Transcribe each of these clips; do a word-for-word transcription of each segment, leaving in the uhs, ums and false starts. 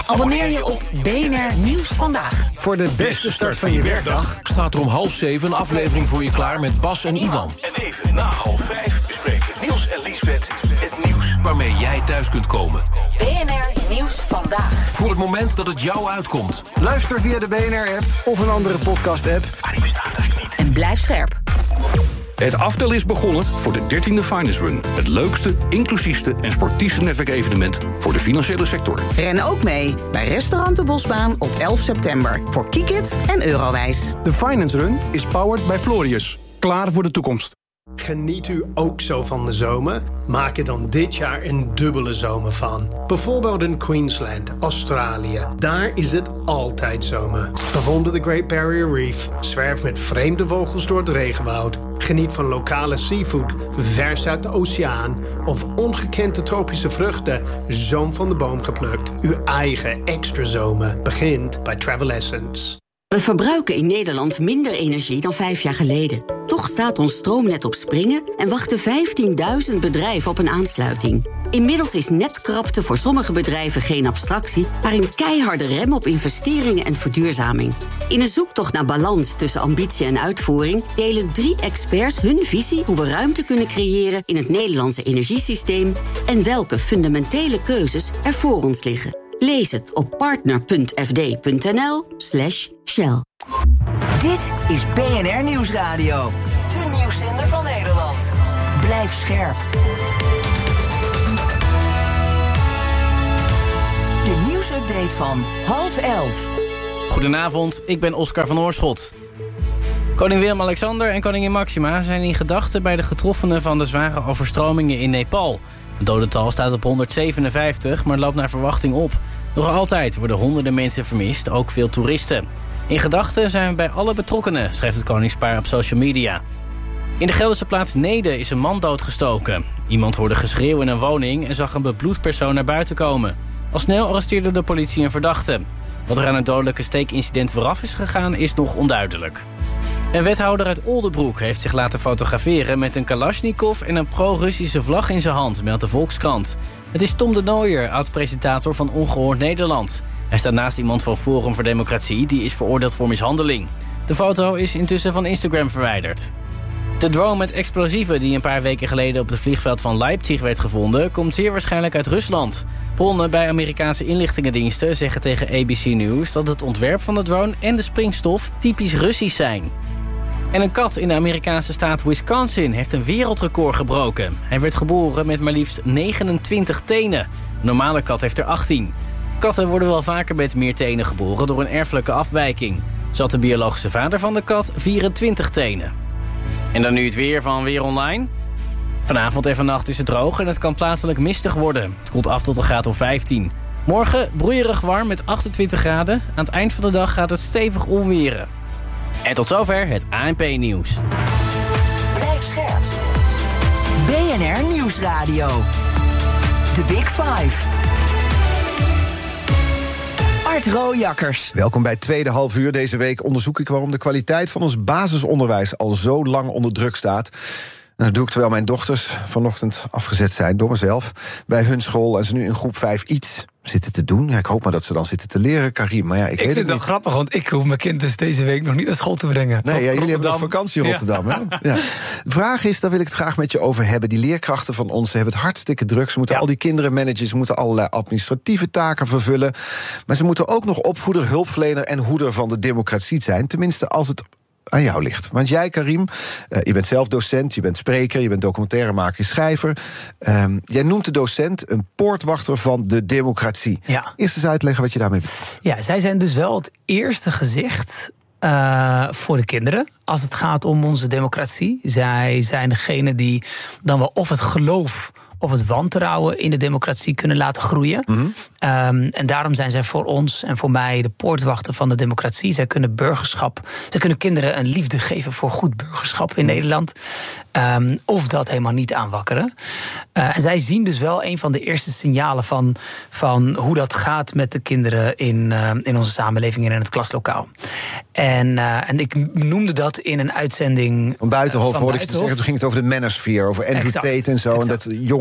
Abonneer je op B N R Nieuws Vandaag. Voor de beste start van je werkdag staat er om half zeven een aflevering voor je klaar met Bas en Iwan. En even na half vijf bespreken Niels en Liesbeth het nieuws waarmee jij thuis kunt komen. B N R Nieuws Vandaag. Voor het moment dat het jou uitkomt. Luister via de B N R-app of een andere podcast-app. Maar die bestaat eigenlijk niet. En blijf scherp. Het aftel is begonnen voor de dertiende Finance Run. Het leukste, inclusiefste en sportiefste netwerkevenement voor de financiële sector. Ren ook mee bij Restaurant de Bosbaan op elf september. Voor Kikit en Eurowijs. De Finance Run is powered by Florius. Klaar voor de toekomst. Geniet u ook zo van de zomer? Maak er dan dit jaar een dubbele zomer van. Bijvoorbeeld in Queensland, Australië. Daar is het altijd zomer. Bewonder de Great Barrier Reef. Zwerf met vreemde vogels door het regenwoud. Geniet van lokale seafood, vers uit de oceaan. Of ongekende tropische vruchten, zoom van de boom geplukt. Uw eigen extra zomer begint bij Travel Essence. We verbruiken in Nederland minder energie dan vijf jaar geleden. Toch staat ons stroomnet op springen en wachten vijftienduizend bedrijven op een aansluiting. Inmiddels is netkrapte voor sommige bedrijven geen abstractie, maar een keiharde rem op investeringen en verduurzaming. In een zoektocht naar balans tussen ambitie en uitvoering delen drie experts hun visie hoe we ruimte kunnen creëren in het Nederlandse energiesysteem en welke fundamentele keuzes er voor ons liggen. Lees het op partner.fd.nl slash Shell. Dit is B N R Nieuwsradio. De nieuwszender van Nederland. Blijf scherp. De nieuwsupdate van half elf. Goedenavond, ik ben Oscar van Oorschot. Koning Willem-Alexander en koningin Maxima zijn in gedachten bij de getroffenen van de zware overstromingen in Nepal. Het dodental staat op honderdzevenenvijftig, maar loopt naar verwachting op. Nog altijd worden honderden mensen vermist, ook veel toeristen. In gedachten zijn we bij alle betrokkenen, schrijft het koningspaar op social media. In de Gelderse plaats Neede is een man doodgestoken. Iemand hoorde geschreeuw in een woning en zag een bebloed persoon naar buiten komen. Al snel arresteerde de politie een verdachte. Wat er aan het dodelijke steekincident vooraf is gegaan is nog onduidelijk. Een wethouder uit Oldebroek heeft zich laten fotograferen met een Kalashnikov en een pro-Russische vlag in zijn hand, meldt de Volkskrant. Het is Tom de Nooijer, oud-presentator van Ongehoord Nederland. Hij staat naast iemand van Forum voor Democratie, die is veroordeeld voor mishandeling. De foto is intussen van Instagram verwijderd. De drone met explosieven die een paar weken geleden op het vliegveld van Leipzig werd gevonden, komt zeer waarschijnlijk uit Rusland. Bronnen bij Amerikaanse inlichtingendiensten zeggen tegen A B C News dat het ontwerp van de drone en de springstof typisch Russisch zijn. En een kat in de Amerikaanse staat Wisconsin heeft een wereldrecord gebroken. Hij werd geboren met maar liefst negenentwintig tenen. Een normale kat heeft er achttien. Katten worden wel vaker met meer tenen geboren door een erfelijke afwijking. Zo had de biologische vader van de kat vierentwintig tenen. En dan nu het weer van Weer Online. Vanavond en vannacht is het droog en het kan plaatselijk mistig worden. Het koelt af tot een graad of vijftien. Morgen broeierig warm met achtentwintig graden. Aan het eind van de dag gaat het stevig onweren. En tot zover het A N P-nieuws. Blijf scherp. B N R Nieuwsradio. The Big Five. Art Rooijakkers. Welkom bij het tweede half uur. Deze week onderzoek ik waarom de kwaliteit van ons basisonderwijs al zo lang onder druk staat. En dat doe ik terwijl mijn dochters vanochtend afgezet zijn door mezelf bij hun school en ze nu in groep vijf iets zitten te doen. Ja, ik hoop maar dat ze dan zitten te leren, Karim. Maar ja, ik, ik weet vind het het niet. wel grappig, want ik hoef mijn kind dus deze week nog niet naar school te brengen. Nee, ja, jullie hebben nog vakantie in Rotterdam. Ja. Hè? Ja. De vraag is, daar wil ik het graag met je over hebben. Die leerkrachten van ons hebben het hartstikke druk. Ze moeten ja. al die kinderen managen, ze moeten allerlei administratieve taken vervullen. Maar ze moeten ook nog opvoeder, hulpverlener en hoeder van de democratie zijn. Tenminste, als het aan jou ligt. Want jij, Karim, uh, je bent zelf docent, je bent spreker, je bent documentairemaker, schrijver. Um, jij noemt de docent een poortwachter van de democratie. Ja. Eerst eens uitleggen wat je daarmee bedoelt. Ja, zij zijn dus wel het eerste gezicht uh, voor de kinderen als het gaat om onze democratie. Zij zijn degene die dan wel of het geloof of het wantrouwen in de democratie kunnen laten groeien. Mm-hmm. Um, en daarom zijn zij voor ons en voor mij de poortwachter van de democratie. Zij kunnen burgerschap, zij kunnen kinderen een liefde geven voor goed burgerschap in Nederland. Um, of dat helemaal niet aanwakkeren. Uh, en zij zien dus wel een van de eerste signalen van, van hoe dat gaat met de kinderen in, uh, in onze samenleving en in het klaslokaal. En, uh, en ik noemde dat in een uitzending van Buitenhof, uh, van hoorde ik je zeggen. Toen ging het over de manosphere, over Andrew exact, Tate en zo. Exact. En dat jonge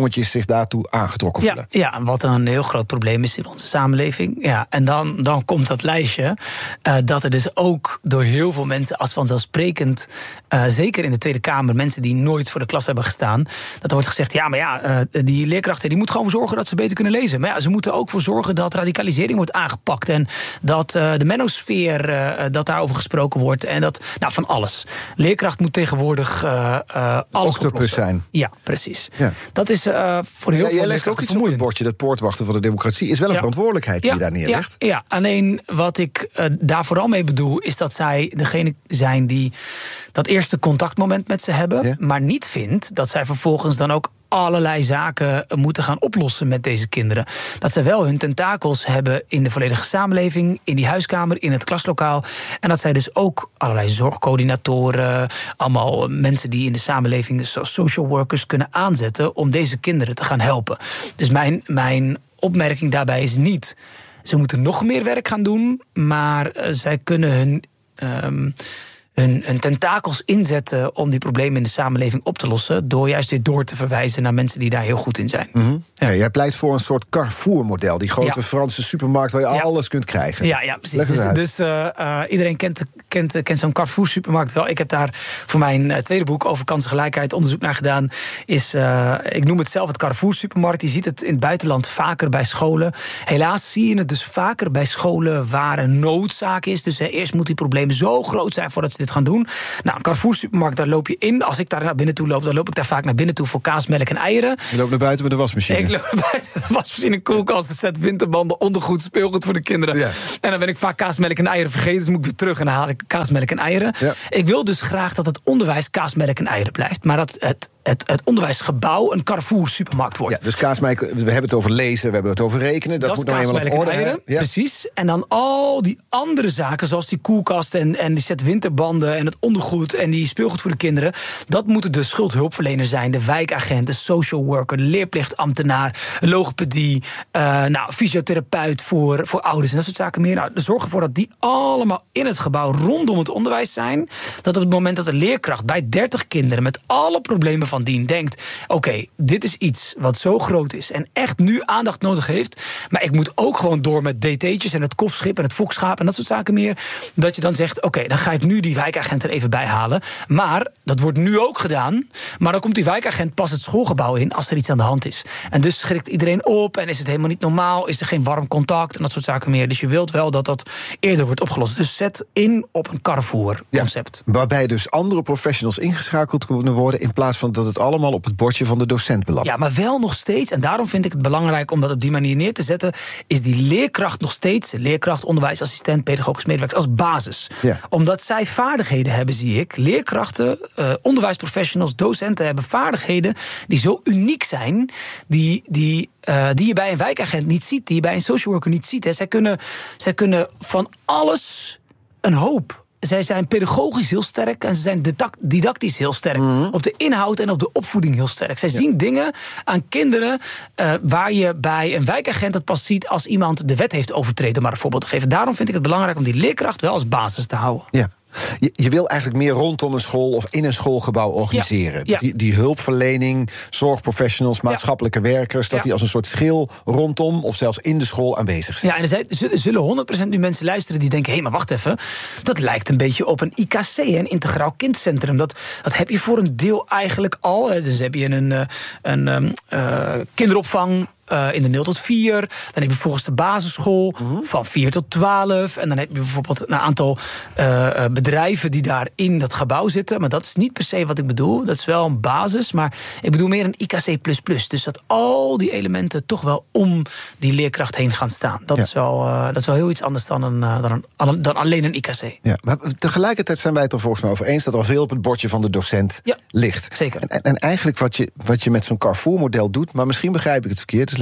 jongetjes zich daartoe aangetrokken ja, voelen. Ja, en wat een heel groot probleem is in onze samenleving. Ja, en dan, dan komt dat lijstje uh, dat er dus ook door heel veel mensen als vanzelfsprekend, uh, zeker in de Tweede Kamer, mensen die nooit voor de klas hebben gestaan, dat er wordt gezegd, ja, maar ja, uh, die leerkrachten die moeten gewoon voor zorgen dat ze beter kunnen lezen. Maar ja, ze moeten ook voor zorgen dat radicalisering wordt aangepakt en dat uh, de menosfeer, uh, dat daarover gesproken wordt en dat, nou, van alles. Leerkracht moet tegenwoordig uh, uh, alles octopus zijn. Ja, precies. Ja. Dat is uh, voor heel ja, veel jij legt ook iets op het bordje, dat poortwachten van de democratie is wel een ja. verantwoordelijkheid die ja. je daar neerlegt. Ja, ja. Alleen wat ik uh, daar vooral mee bedoel is dat zij degene zijn die dat eerste contactmoment met ze hebben, ja. maar niet vindt dat zij vervolgens dan ook allerlei zaken moeten gaan oplossen met deze kinderen. Dat zij wel hun tentakels hebben in de volledige samenleving, in die huiskamer, in het klaslokaal. En dat zij dus ook allerlei zorgcoördinatoren, allemaal mensen die in de samenleving, zoals social workers, kunnen aanzetten om deze kinderen te gaan helpen. Dus mijn, mijn opmerking daarbij is niet, ze moeten nog meer werk gaan doen, maar uh, zij kunnen hun Um, Hun, hun tentakels inzetten om die problemen in de samenleving op te lossen, door juist weer door te verwijzen naar mensen die daar heel goed in zijn. Mm-hmm. Ja. Ja, jij pleit voor een soort Carrefour-model, die grote ja. Franse supermarkt waar je ja. alles kunt krijgen. Ja, ja precies. Dus, dus uh, uh, iedereen kent, kent, kent zo'n Carrefour-supermarkt wel. Ik heb daar voor mijn uh, tweede boek over kansengelijkheid onderzoek naar gedaan. Is, uh, ik noem het zelf het Carrefour-supermarkt. Je ziet het in het buitenland vaker bij scholen. Helaas zie je het dus vaker bij scholen waar een noodzaak is. Dus uh, eerst moeten die problemen zo groot zijn voordat ze dit gaan doen. Nou, een Carrefour-supermarkt, daar loop je in. Als ik daar naar binnen toe loop, dan loop ik daar vaak naar binnen toe voor kaas, melk en eieren. Je loopt naar buiten met de wasmachine. Ik loop naar buiten met de wasmachine, koelkast, een set winterbanden, ondergoed, speelgoed voor de kinderen. Ja. En dan ben ik vaak kaas, melk en eieren vergeten, dus moet ik weer terug en dan haal ik kaas, melk en eieren. Ja. Ik wil dus graag dat het onderwijs kaas, melk en eieren blijft. Maar dat het, het, het onderwijsgebouw een Carrefour-supermarkt wordt. Ja, dus kaas, melk, we hebben het over lezen, we hebben het over rekenen. Dat, dat moet nou eenmaal op orde eieren, ja. Precies. En dan al die andere zaken, zoals die koelkast en, en die set winterbanden en het ondergoed en die speelgoed voor de kinderen, dat moeten de schuldhulpverlener zijn, de wijkagent, de social worker, de leerplichtambtenaar, logopedie, uh, nou, fysiotherapeut voor, voor ouders en dat soort zaken meer. Nou, zorg ervoor dat die allemaal in het gebouw rondom het onderwijs zijn. Dat op het moment dat de leerkracht bij dertig kinderen met alle problemen van dien denkt, oké, okay, dit is iets wat zo groot is en echt nu aandacht nodig heeft, maar ik moet ook gewoon door met D T'tjes en het kofschip en het fokschaap en dat soort zaken meer, dat je dan zegt, oké, okay, dan ga ik nu die wijkagent er even bij halen. Maar dat wordt nu ook gedaan, maar dan komt die wijkagent pas het schoolgebouw in als er iets aan de hand is. En dus schrikt iedereen op en is het helemaal niet normaal, is er geen warm contact en dat soort zaken meer. Dus je wilt wel dat dat eerder wordt opgelost. Dus zet in op een Carrefour-concept. Ja, waarbij dus andere professionals ingeschakeld kunnen worden in plaats van dat het allemaal op het bordje van de docent belandt. Ja, maar wel nog steeds, en daarom vind ik het belangrijk om dat op die manier neer te zetten, is die leerkracht nog steeds, leerkracht, onderwijsassistent, pedagogisch medewerker, als basis. Ja. Omdat zij vaardigheden hebben, zie ik. Leerkrachten, uh, onderwijsprofessionals, docenten hebben vaardigheden die zo uniek zijn, die, die, uh, die je bij een wijkagent niet ziet, die je bij een social worker niet ziet. Hè. Zij kunnen, zij kunnen van alles een hoop. Zij zijn pedagogisch heel sterk en ze zijn didactisch heel sterk. Mm-hmm. Op de inhoud en op de opvoeding heel sterk. Zij ja. zien dingen aan kinderen uh, waar je bij een wijkagent het pas ziet als iemand de wet heeft overtreden, maar een voorbeeld te geven. Daarom vind ik het belangrijk om die leerkracht wel als basis te houden. Ja. Je, je wil eigenlijk meer rondom een school of in een schoolgebouw organiseren. Ja, ja. Die, die hulpverlening, zorgprofessionals, maatschappelijke ja. werkers, dat ja. die als een soort schil rondom of zelfs in de school aanwezig zijn. Ja, en er zullen honderd procent nu mensen luisteren die denken, hé, hey, maar wacht even, dat lijkt een beetje op een I K C, een integraal kindcentrum. Dat, dat heb je voor een deel eigenlijk al. Dus heb je een, een, een uh, kinderopvang Uh, in de nul tot vier. Dan heb je vervolgens de basisschool mm-hmm. van vier tot twaalf. En dan heb je bijvoorbeeld een aantal uh, bedrijven die daar in dat gebouw zitten. Maar dat is niet per se wat ik bedoel. Dat is wel een basis, maar ik bedoel meer een I K C plus plus. Dus dat al die elementen toch wel om die leerkracht heen gaan staan. Dat, ja. is, wel, uh, dat is wel heel iets anders dan, een, uh, dan, een, dan alleen een I K C. Ja, maar tegelijkertijd zijn wij het er volgens mij over eens dat er veel op het bordje van de docent ja, ligt. Zeker. En, en eigenlijk wat je, wat je met zo'n Carrefour-model doet, maar misschien begrijp ik het verkeerd, dus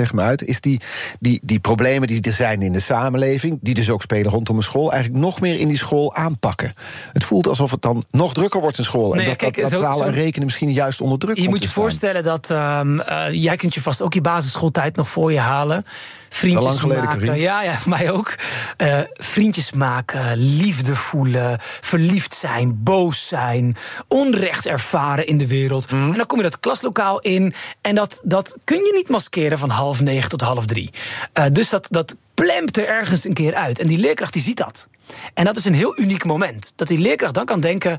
leg me uit... is die, die, die problemen die er zijn in de samenleving... die dus ook spelen rondom een school... eigenlijk nog meer in die school aanpakken. Het voelt alsof het dan nog drukker wordt in school. Nee, en dat, kijk, dat, dat zo, talen en rekenen misschien juist onder druk Je moet je voorstellen dat... Um, uh, jij kunt je vast ook je basisschooltijd nog voor je halen... Vriendjes lang geleden, maken, Karim. ja, ja, mij ook. Uh, vriendjes maken, liefde voelen, verliefd zijn, boos zijn, onrecht ervaren in de wereld. Mm. En dan kom je dat klaslokaal in en dat, dat kun je niet maskeren van half negen tot half drie. Uh, dus dat, dat plempt er ergens een keer uit. En die leerkracht die ziet dat. En dat is een heel uniek moment. Dat die leerkracht dan kan denken...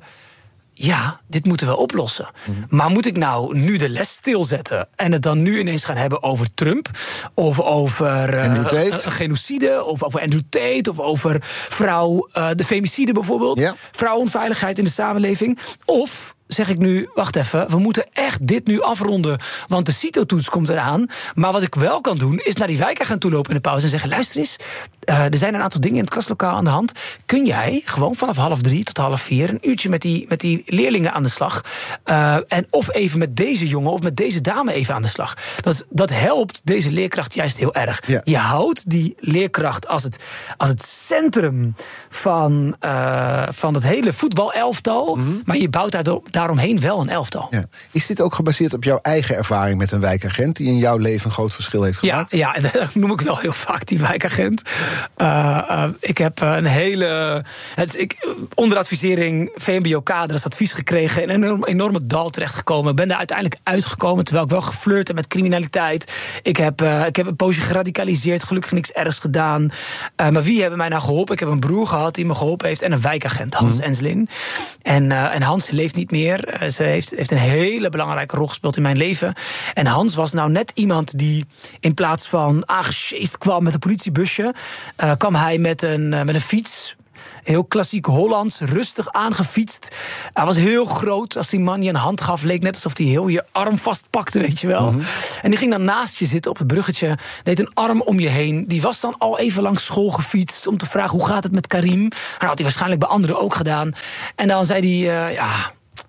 ja, dit moeten we oplossen. Mm-hmm. Maar moet ik nou nu de les stilzetten... en het dan nu ineens gaan hebben over Trump... of over uh, een, een genocide, of over Andrew Tate... of over vrouw, uh, de femicide bijvoorbeeld... Ja. Vrouwenveiligheid in de samenleving... of... zeg ik nu, wacht even, we moeten echt dit nu afronden... want de CITO-toets komt eraan. Maar wat ik wel kan doen, is naar die wijkagent toe lopen in de pauze... en zeggen, luister eens, uh, er zijn een aantal dingen in het klaslokaal aan de hand. Kun jij gewoon vanaf half drie tot half vier... een uurtje met die, met die leerlingen aan de slag... Uh, en of even met deze jongen of met deze dame even aan de slag. Dat, dat helpt deze leerkracht juist heel erg. Ja. Je houdt die leerkracht als het, als het centrum van, uh, van het hele voetbalelftal... Mm-hmm. maar je bouwt daardoor... daaromheen wel een elftal. Ja. Is dit ook gebaseerd op jouw eigen ervaring met een wijkagent... die in jouw leven een groot verschil heeft gemaakt? Ja, ja, en dat noem ik wel heel vaak, die wijkagent. Uh, uh, ik heb een hele... Het, ik, onder advisering V M B O-kader als advies gekregen... en een enorm, enorme dal terechtgekomen. Ik ben daar uiteindelijk uitgekomen... terwijl ik wel geflirt heb met criminaliteit. Ik heb, uh, ik heb een poosje geradicaliseerd, gelukkig niks ergs gedaan. Uh, maar wie hebben mij nou geholpen? Ik heb een broer gehad die me geholpen heeft... en een wijkagent, Hans hmm. Enslin. En, uh, en Hans leeft niet meer... Ze heeft, heeft een hele belangrijke rol gespeeld in mijn leven. En Hans was nou net iemand die in plaats van aangesjeest kwam met een politiebusje... Uh, kwam hij met een, uh, met een fiets... Heel klassiek Hollands, rustig aangefietst. Hij was heel groot. Als die man je een hand gaf, leek net alsof hij heel je arm vastpakte, weet je wel. Mm-hmm. En die ging dan naast je zitten op het bruggetje. Deed een arm om je heen. Die was dan al even langs school gefietst om te vragen hoe gaat het met Karim. Dat had hij waarschijnlijk bij anderen ook gedaan. En dan zei hij, uh, ja...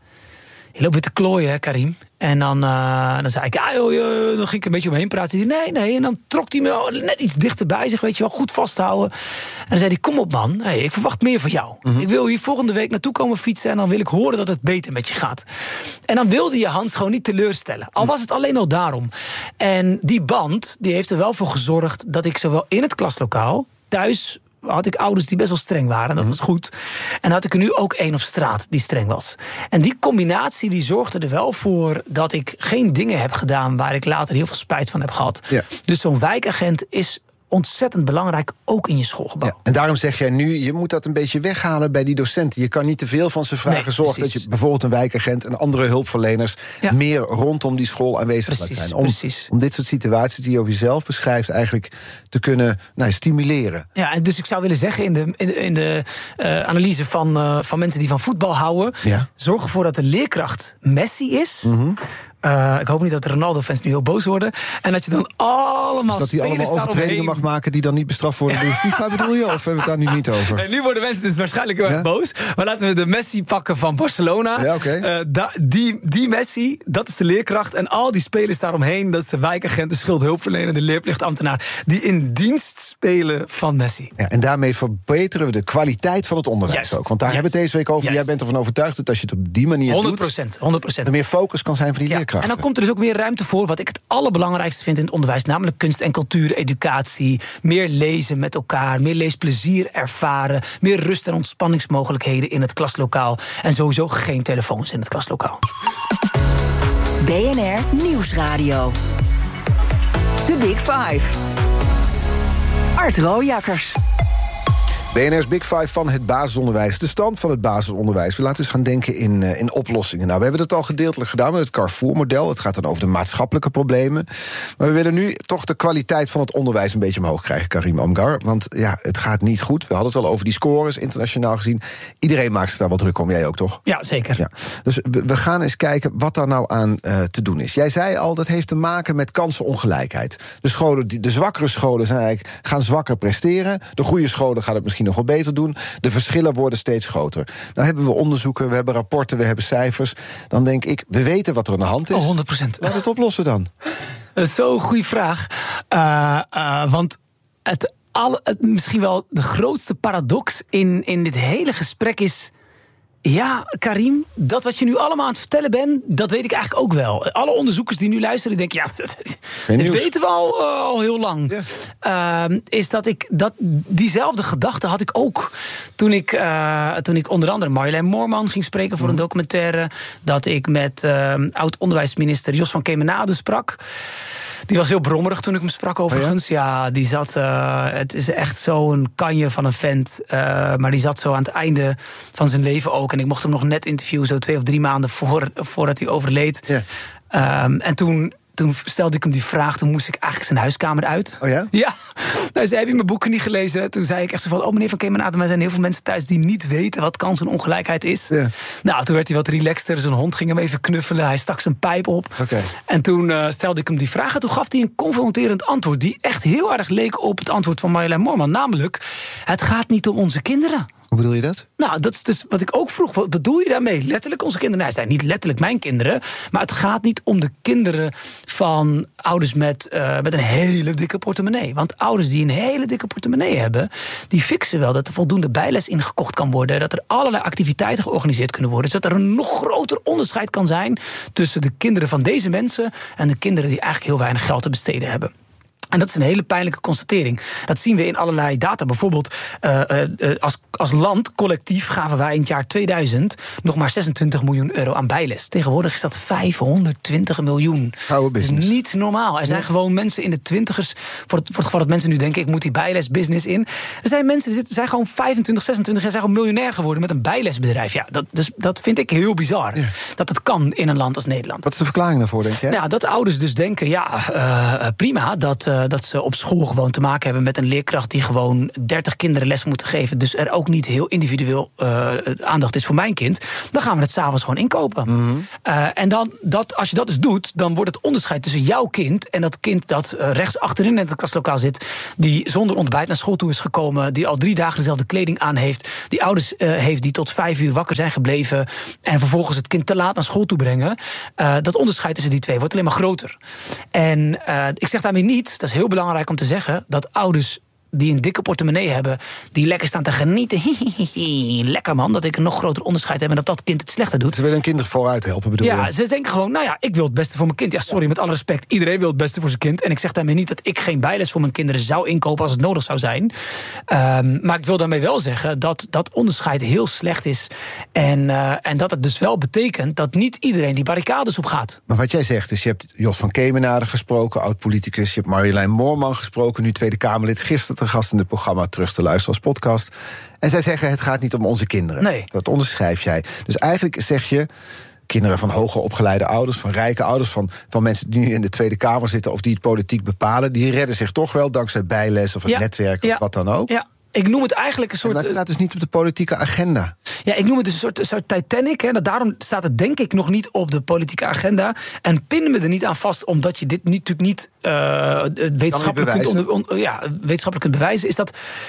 je loopt weer te klooien, hè, Karim. En dan, uh, dan zei ik, ja, joh, joh, dan ging ik een beetje omheen praten. Hij, nee, nee. En dan trok hij me net iets dichter bij zich, weet je wel, goed vasthouden. En dan zei hij, kom op man, hey, ik verwacht meer van jou. Mm-hmm. Ik wil hier volgende week naartoe komen fietsen... en dan wil ik horen dat het beter met je gaat. En dan wilde je Hans gewoon niet teleurstellen. Al was het alleen al daarom. En die band, die heeft er wel voor gezorgd... dat ik zowel in het klaslokaal, thuis... had ik ouders die best wel streng waren, dat was goed. En had ik er nu ook één op straat die streng was. En die combinatie die zorgde er wel voor... dat ik geen dingen heb gedaan waar ik later heel veel spijt van heb gehad. Ja. Dus zo'n wijkagent is ontzettend belangrijk, ook in je schoolgebouw. Ja, en daarom zeg jij nu, je moet dat een beetje weghalen bij die docenten. Je kan niet te veel van ze vragen. Nee, Zorg precies. dat je bijvoorbeeld een wijkagent en andere hulpverleners... Ja. meer rondom die school aanwezig precies, laat zijn. Om, om dit soort situaties die je over jezelf beschrijft... eigenlijk te kunnen nou, stimuleren. Ja, en dus ik zou willen zeggen in de, in de, in de uh, analyse van, uh, van mensen die van voetbal houden... Ja. zorg ervoor dat de leerkracht Messi is... Mm-hmm. Uh, ik hoop niet dat de Ronaldo-fans nu heel boos worden. En dat je dan allemaal dus dat hij allemaal overtredingen mag maken die dan niet bestraft worden door de FIFA, bedoel je? Of hebben we het daar nu niet over? En nu worden mensen dus waarschijnlijk heel erg ja? boos. Maar laten we de Messi pakken van Barcelona. Ja, okay. uh, da, die, die Messi, dat is de leerkracht. En al die spelers daaromheen, dat is de wijkagent, de schuldhulpverlener, de leerplichtambtenaar, die in dienst spelen van Messi. Ja, en daarmee verbeteren we de kwaliteit van het onderwijs Juist. ook. Want daar Juist. hebben we het deze week over. Juist. Jij bent ervan overtuigd dat als je het op die manier honderd procent, doet... honderd procent. er meer focus kan zijn voor die ja. leerkrachten. En dan komt er dus ook meer ruimte voor wat ik het allerbelangrijkste vind in het onderwijs, namelijk kunst en cultuur, educatie, meer lezen met elkaar, meer leesplezier ervaren, meer rust en ontspanningsmogelijkheden in het klaslokaal en sowieso geen telefoons in het klaslokaal. B N R Nieuwsradio. The Big Five. Art Rooijakkers. B N R's Big Five van het basisonderwijs. De stand van het basisonderwijs. We laten eens gaan denken in, uh, in oplossingen. Nou, we hebben het al gedeeltelijk gedaan met het Carrefour-model. Het gaat dan over de maatschappelijke problemen. Maar we willen nu toch de kwaliteit van het onderwijs een beetje omhoog krijgen, Karim Amgar. Want ja, het gaat niet goed. We hadden het al over die scores, internationaal gezien. Iedereen maakt zich daar wat druk om. Jij ook, toch? Ja, zeker. Ja. Dus we, we gaan eens kijken wat daar nou aan uh, te doen is. Jij zei al, dat heeft te maken met kansenongelijkheid. De, scholen, die, de zwakkere scholen zijn eigenlijk, gaan zwakker presteren. De goede scholen gaan het misschien nog wel beter doen. De verschillen worden steeds groter. Nou hebben we onderzoeken, we hebben rapporten, we hebben cijfers. Dan denk ik, we weten wat er aan de hand is. Oh, honderd procent. Laten we het oplossen dan. Dat is zo'n goede vraag. Uh, uh, want het, alle, het misschien wel de grootste paradox in, in dit hele gesprek is... Ja, Karim, dat wat je nu allemaal aan het vertellen bent, dat weet ik eigenlijk ook wel. Alle onderzoekers die nu luisteren, denken, ja, dat, dit weten we al, uh, al heel lang. Ja. Uh, is dat ik, dat, diezelfde gedachte had ik ook toen ik, uh, toen ik onder andere Marjolein Moorman ging spreken voor mm. een documentaire. Dat ik met uh, oud-onderwijsminister Jos van Kemenade sprak. Die was heel brommerig toen ik hem sprak overigens. Oh ja? ja, die zat... Uh, het is echt zo'n kanjer van een vent. Uh, maar die zat zo aan het einde van zijn leven ook. En ik mocht hem nog net interviewen, zo twee of drie maanden voor, voordat hij overleed. Ja. Um, en toen... Toen stelde ik hem die vraag, toen moest ik eigenlijk zijn huiskamer uit. Oh ja? Ja. Nou, zei, heb je mijn boeken niet gelezen? Toen zei ik echt zo van, oh meneer Van Kemenade, er zijn heel veel mensen thuis die niet weten wat kans en ongelijkheid is. Ja. Nou, toen werd hij wat relaxter, zijn hond ging hem even knuffelen, hij stak zijn pijp op. Okay. En toen uh, stelde ik hem die vraag en toen gaf hij een confronterend antwoord die echt heel erg leek op het antwoord van Marjolein Moorman. Namelijk, het gaat niet om onze kinderen. Hoe bedoel je dat? Nou, dat is dus wat ik ook vroeg. Wat bedoel je daarmee? Letterlijk onze kinderen? Nou, het zijn niet letterlijk mijn kinderen. Maar het gaat niet om de kinderen van ouders met, uh, met een hele dikke portemonnee. Want ouders die een hele dikke portemonnee hebben, die fixen wel dat er voldoende bijles ingekocht kan worden. Dat er allerlei activiteiten georganiseerd kunnen worden. Zodat er een nog groter onderscheid kan zijn tussen de kinderen van deze mensen en de kinderen die eigenlijk heel weinig geld te besteden hebben. En dat is een hele pijnlijke constatering. Dat zien we in allerlei data. Bijvoorbeeld, uh, uh, als, als land, collectief, gaven wij in het jaar tweeduizend nog maar zesentwintig miljoen euro aan bijles. Tegenwoordig is dat vijfhonderdtwintig miljoen. Oude business. Dat is niet normaal. Er zijn ja. gewoon mensen in de twintigers, voor het, voor het geval dat mensen nu denken, ik moet die bijlesbusiness in. Er zijn mensen die zijn gewoon vijfentwintig, zesentwintig jaar, zijn gewoon miljonair geworden met een bijlesbedrijf. Ja, dat, dus, dat vind ik heel bizar. Ja. Dat het kan in een land als Nederland. Wat is de verklaring daarvoor, denk je? Nou, dat ouders dus denken, ja, uh, prima, dat... Uh, dat ze op school gewoon te maken hebben met een leerkracht die gewoon dertig kinderen les moeten geven. Dus er ook niet heel individueel uh, aandacht is voor mijn kind. Dan gaan we het s'avonds gewoon inkopen. Mm-hmm. Uh, en dan, dat, als je dat dus doet, dan wordt het onderscheid tussen jouw kind en dat kind dat uh, rechts achterin in het klaslokaal zit, die zonder ontbijt naar school toe is gekomen, die al drie dagen dezelfde kleding aan heeft, die ouders uh, heeft die tot vijf uur wakker zijn gebleven en vervolgens het kind te laat naar school toe brengen. Uh, dat onderscheid tussen die twee wordt alleen maar groter. En uh, ik zeg daarmee niet, dat is heel belangrijk om te zeggen, dat ouders die een dikke portemonnee hebben, die lekker staan te genieten. Lekker man, dat ik een nog groter onderscheid heb en dat dat kind het slechter doet. Ze willen een kind vooruit helpen, bedoel je? Ja, ze denken gewoon, nou ja, ik wil het beste voor mijn kind. Ja, sorry, met alle respect, iedereen wil het beste voor zijn kind. En ik zeg daarmee niet dat ik geen bijles voor mijn kinderen zou inkopen als het nodig zou zijn. Um, maar ik wil daarmee wel zeggen dat dat onderscheid heel slecht is. En, uh, en dat het dus wel betekent dat niet iedereen die barricades op gaat. Maar wat jij zegt is, je hebt Jos van Kemenade gesproken, oud-politicus. Je hebt Marjolein Moorman gesproken, nu Tweede Kamerlid, gisteren gast in het programma terug te luisteren als podcast. En zij zeggen, het gaat niet om onze kinderen. Nee. Dat onderschrijf jij. Dus eigenlijk zeg je, kinderen van hoger opgeleide ouders, van rijke ouders, van, van mensen die nu in de Tweede Kamer zitten of die het politiek bepalen, die redden zich toch wel dankzij bijles of het ja. netwerk of ja. wat dan ook. Ja. Ik noem het eigenlijk een soort... Maar het staat dus niet op de politieke agenda. Ja, ik noem het dus een soort, een soort Titanic. Hè. Daarom staat het denk ik nog niet op de politieke agenda. En pin me er niet aan vast, omdat je dit niet, natuurlijk niet uh, wetenschappelijk, kunt onder, on, ja, wetenschappelijk kunt bewijzen. Is dat...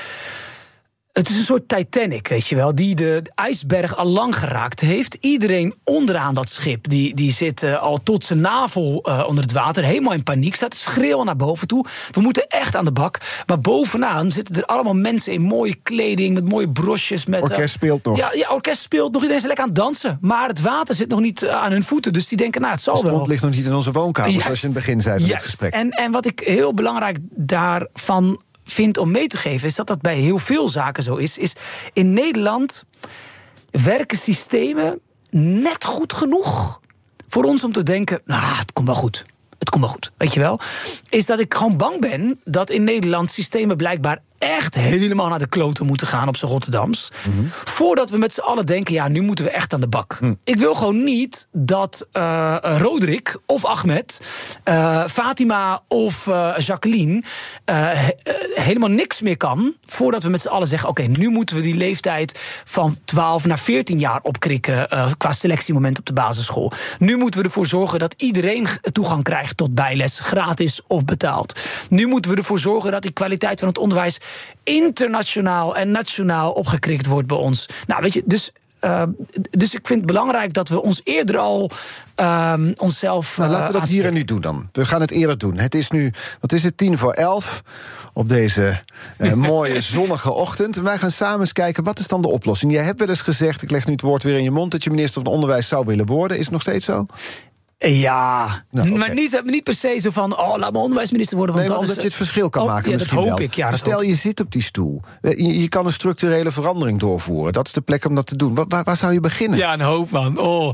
Het is een soort Titanic, weet je wel, die de ijsberg al lang geraakt heeft. Iedereen onderaan dat schip, die, die zit uh, al tot zijn navel uh, onder het water, helemaal in paniek, staat te schreeuwen naar boven toe. We moeten echt aan de bak. Maar bovenaan zitten er allemaal mensen in mooie kleding, met mooie brosjes. Met, orkest speelt nog. Ja, ja, orkest speelt nog. Iedereen is lekker aan het dansen. Maar het water zit nog niet uh, aan hun voeten. Dus die denken, nou, het zal wel. De stront ligt nog niet in onze woonkamer, Juist. zoals je in het begin zei van Juist. het gesprek. En, en wat ik heel belangrijk daarvan vind om mee te geven, is dat dat bij heel veel zaken zo is. Is in Nederland werken systemen net goed genoeg voor ons om te denken, nou, het komt wel goed. Het komt wel goed, weet je wel. Is dat ik gewoon bang ben dat in Nederland systemen blijkbaar echt helemaal naar de kloten moeten gaan op z'n Rotterdams. Mm-hmm. Voordat we met z'n allen denken, ja, nu moeten we echt aan de bak. Mm. Ik wil gewoon niet dat uh, Roderick of Ahmed, uh, Fatima of uh, Jacqueline uh, he, uh, helemaal niks meer kan, voordat we met z'n allen zeggen, oké, okay, nu moeten we die leeftijd van twaalf naar veertien jaar opkrikken uh, qua selectiemoment op de basisschool. Nu moeten we ervoor zorgen dat iedereen toegang krijgt tot bijles, gratis of betaald. Nu moeten we ervoor zorgen dat die kwaliteit van het onderwijs internationaal en nationaal opgekrikt wordt bij ons. Nou, weet je, dus Uh, dus ik vind het belangrijk dat we ons eerder al uh, onszelf... Nou, uh, laten we dat hier en nu doen dan. We gaan het eerder doen. Het is nu, wat is het, tien voor elf... op deze uh, mooie zonnige ochtend. En wij gaan samen eens kijken, wat is dan de oplossing? Jij hebt wel eens gezegd, ik leg nu het woord weer in je mond... dat je minister van Onderwijs zou willen worden. Is het nog steeds zo? Ja, nou, okay. maar niet, niet per se zo van... oh, laat me onderwijsminister worden. Want nee, dat omdat is, je het verschil kan oh, maken. Ja, dat hoop wel. ik. Ja, dat Stel, hoop. je zit op die stoel. Je, je kan een structurele verandering doorvoeren. Dat is de plek om dat te doen. Waar, waar, waar zou je beginnen? Ja, een hoop, man. Oh,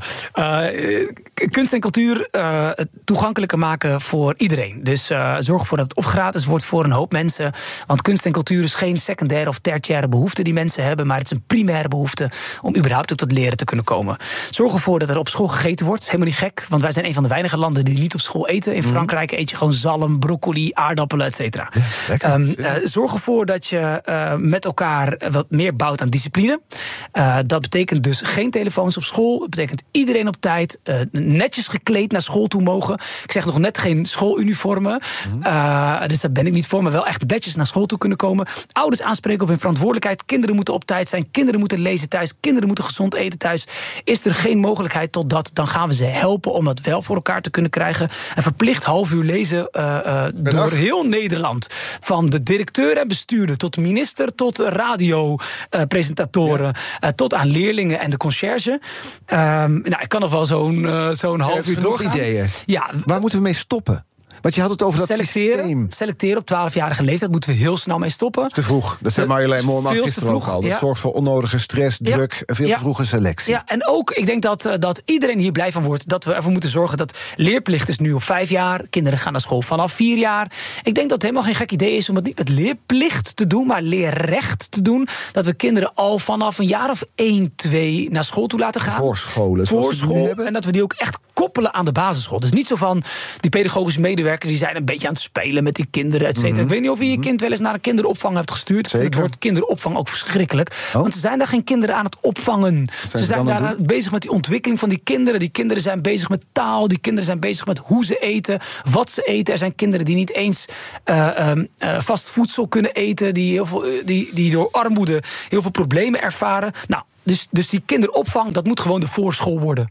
uh, kunst en cultuur uh, toegankelijker maken voor iedereen. Dus uh, zorg ervoor dat het of gratis wordt voor een hoop mensen. Want kunst en cultuur is geen secundaire of tertiaire behoefte die mensen hebben... maar het is een primaire behoefte om überhaupt ook tot leren te kunnen komen. Zorg ervoor dat er op school gegeten wordt. Dat is helemaal niet gek, want wij zijn een van de weinige landen die niet op school eten. In Frankrijk eet je gewoon zalm, broccoli, aardappelen, et cetera. Ja, um, uh, zorg ervoor dat je uh, met elkaar wat meer bouwt aan discipline. Uh, dat betekent dus geen telefoons op school. Dat betekent iedereen op tijd, uh, netjes gekleed naar school toe mogen. Ik zeg nog net geen schooluniformen. Uh, dus daar ben ik niet voor, maar wel echt netjes naar school toe kunnen komen. Ouders aanspreken op hun verantwoordelijkheid. Kinderen moeten op tijd zijn. Kinderen moeten lezen thuis. Kinderen moeten gezond eten thuis. Is er geen mogelijkheid tot dat, dan gaan we ze helpen om dat wel voor elkaar te kunnen krijgen. Een verplicht half uur lezen uh, uh, door heel Nederland. Van de directeur en bestuurder tot minister, tot radiopresentatoren, uh, ja. uh, tot aan leerlingen en de conciërge. Um, nou, ik kan nog wel zo'n uh, zo'n half uur doorgaan. Ideeën. Ja. Waar moeten we mee stoppen? Want je had het over dat selecteren, systeem. Selecteren op twaalfjarige leeftijd moeten we heel snel mee stoppen. Te vroeg. Dat zei Marjolein Moorman gisteren ook al. Dat ja. zorgt voor onnodige stress, druk ja. en veel ja. te vroege selectie. Ja, en ook, ik denk dat, dat iedereen hier blij van wordt... dat we ervoor moeten zorgen dat leerplicht is nu op vijf jaar. Kinderen gaan naar school vanaf vier jaar. Ik denk dat het helemaal geen gek idee is om het niet met leerplicht te doen... maar leerrecht te doen. Dat we kinderen al vanaf een jaar of één, twee naar school toe laten gaan. Voor scholen. Voor school. En dat we die ook echt koppelen aan de basisschool. Dus niet zo van die pedagogische medewerkers... die zijn een beetje aan het spelen met die kinderen, et cetera. Mm-hmm. Ik weet niet of je je kind wel eens naar een kinderopvang hebt gestuurd. Zeker. Het woord kinderopvang ook verschrikkelijk. Oh. Want ze zijn daar geen kinderen aan het opvangen. Zijn ze, ze zijn daar bezig met die ontwikkeling van die kinderen. Die kinderen zijn bezig met taal. Die kinderen zijn bezig met hoe ze eten, wat ze eten. Er zijn kinderen die niet eens uh, um, uh, vast voedsel kunnen eten. Die, heel veel, uh, die, die door armoede heel veel problemen ervaren. Nou, Dus, dus die kinderopvang, dat moet gewoon de voorschool worden.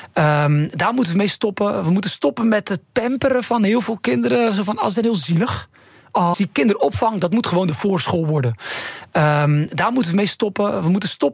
Um, daar moeten we mee stoppen. We moeten stoppen met het pamperen van heel veel kinderen. Zo van, als het heel zielig. Als die kinderopvang, dat moet gewoon de voorschool worden. Um, daar moeten we mee stoppen. We moeten stoppen